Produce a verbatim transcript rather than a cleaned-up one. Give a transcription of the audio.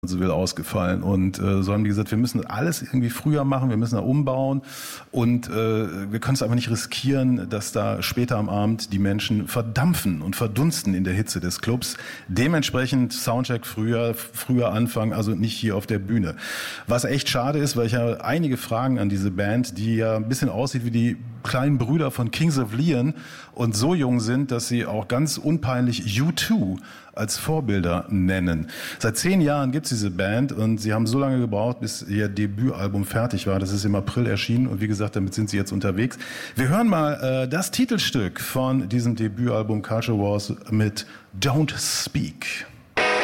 so will, ausgefallen. Und äh, so haben die gesagt, wir müssen alles irgendwie früher machen, wir müssen da umbauen und äh, wir können es einfach nicht riskieren, dass da später am Abend die Menschen verdampfen und verdunsten in der Hitze des Clubs. Dementsprechend Soundcheck früher, früher anfangen, also nicht hier auf der Bühne. Was echt schade ist, weil ich habe einige Fragen an diese Band, die ja ein bisschen aussieht wie die kleinen Brüder von Kings of Leon und so jung sind, dass sie auch ganz unpeinlich U zwei als Vorbilder nennen. Seit zehn Jahren gibt's diese Band und sie haben so lange gebraucht, bis ihr Debütalbum fertig war. Das ist im April erschienen und wie gesagt, damit sind sie jetzt unterwegs. Wir hören mal äh, das Titelstück von diesem Debütalbum Culture Wars mit Don't Speak.